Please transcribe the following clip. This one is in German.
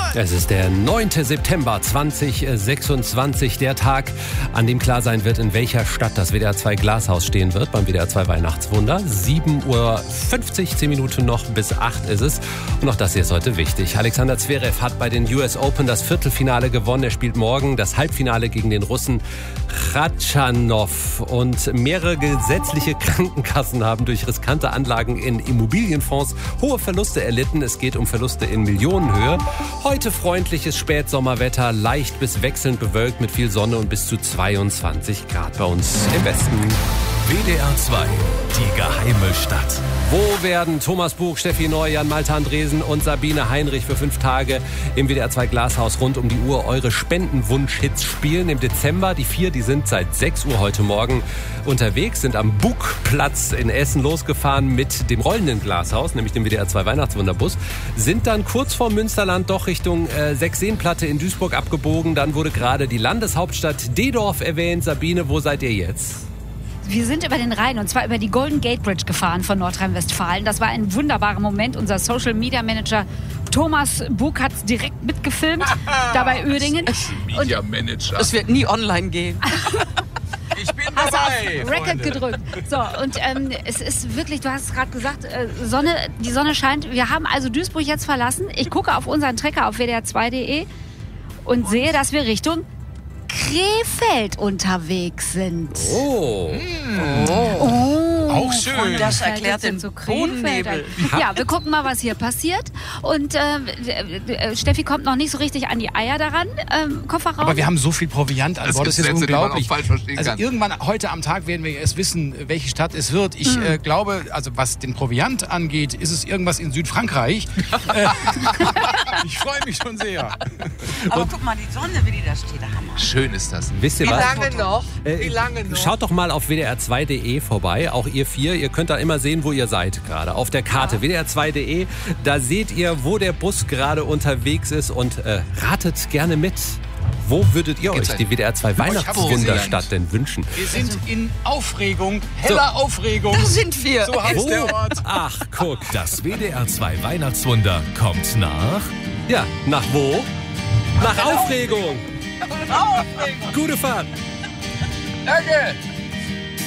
Es ist der 9. September 2026, der Tag, an dem klar sein wird, in welcher Stadt das WDR 2 Glashaus stehen wird, beim WDR 2 Weihnachtswunder. 7:50 Uhr, 10 Minuten noch bis 8 ist es. Und auch das hier ist heute wichtig. Alexander Zverev hat bei den US Open das Viertelfinale gewonnen. Er spielt morgen das Halbfinale gegen den Russen Khachanov. Und mehrere gesetzliche Krankenkassen haben durch riskante Anlagen in Immobilienfonds hohe Verluste erlitten. Es geht um Verluste in Millionenhöhe. Heute freundliches Spätsommerwetter, leicht bis wechselnd bewölkt mit viel Sonne und bis zu 22 Grad bei uns im Westen. WDR 2, die geheime Stadt. Wo werden Thomas Buch, Steffi Neu, Jan Malte Andresen und Sabine Heinrich für 5 Tage im WDR 2 Glashaus rund um die Uhr eure Spendenwunsch-Hits spielen? Im Dezember, die 4, die sind seit 6 Uhr heute Morgen unterwegs, sind am Buckplatz in Essen losgefahren mit dem rollenden Glashaus, nämlich dem WDR 2 Weihnachtswunderbus, sind dann kurz vor Münsterland doch Richtung Sechseenplatte in Duisburg abgebogen. Dann wurde gerade die Landeshauptstadt Dedorf erwähnt. Sabine, wo seid ihr jetzt? Wir sind über den Rhein, und zwar über die Golden Gate Bridge gefahren von Nordrhein-Westfalen. Das war ein wunderbarer Moment. Unser Social Media Manager Thomas Buck hat es direkt mitgefilmt, da bei Uerdingen. Media Manager. Es wird nie online gehen. Ich bin Hast dabei. auf Record gedrückt. So, und es ist wirklich, du hast es gerade gesagt, die Sonne scheint. Wir haben also Duisburg jetzt verlassen. Ich gucke auf unseren Trecker auf wdr2.de und sehe, dass wir Richtung Krefeld unterwegs sind. Oh. Auch schön. Das erklärt den zu Krefeld. Bodennebel. Ja, wir gucken mal, was hier passiert. Und Steffi kommt noch nicht so richtig an die Eier daran. Kofferraum. Aber wir haben so viel Proviant an Das Bord, gibt das ist Sätze, die man unglaublich. auch falsch verstehen Also kann. irgendwann heute am Tag werden wir erst wissen, welche Stadt es wird. Ich glaube, also was den Proviant angeht, ist es irgendwas in Südfrankreich. Ich freue mich schon sehr. Aber guck mal, die Sonne, wie die da steht, der Hammer. Schön ist das. Wisst ihr Wie was? lange noch? Wie lange noch? Schaut doch mal auf wdr2.de vorbei, auch ihr 4. Ihr könnt da immer sehen, wo ihr seid gerade. Auf der Karte wdr2.de, da seht ihr, wo der Bus gerade unterwegs ist und ratet gerne mit. Wo würdet ihr euch die WDR 2 Weihnachtswunderstadt denn wünschen? Wir sind in Aufregung, heller Aufregung. Da sind wir. So heißt der Ort. Ach, guck. Das WDR 2 Weihnachtswunder kommt nach... Ja, nach wo? Nach Aufregung. Gute Fahrt. Danke.